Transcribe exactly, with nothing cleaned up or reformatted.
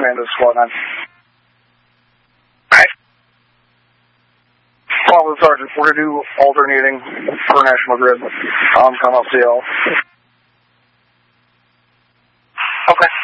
Command is Squad nine. Right. Follow Sergeant, we're going to do alternating for National Grid. Um, come up C L. Okay.